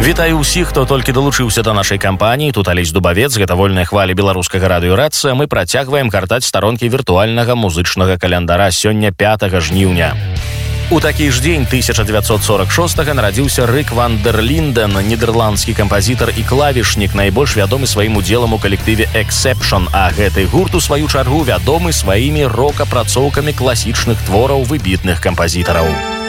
Вітаю ўсіх, хто толькі далучыўся да нашай кампаніі. Тут Алесь Дубавец, гэта вольная хваля беларускага радыёрацыя. Мы працягваем гартаць старонкі віртуальнага музычнага календара. Сёння 5 жніўня. У такі ж дзень 1946-га нарадзіўся Рык ван дер Линден, нідэрландскі кампазітар і клавішнік, найбольш вядомы сваім удзелам у калектыве Exception, а гэты гурт, у сваю чаргу, вядомы сваімі рок-апрацоўкамі класічных твораў выбітных кампазітараў.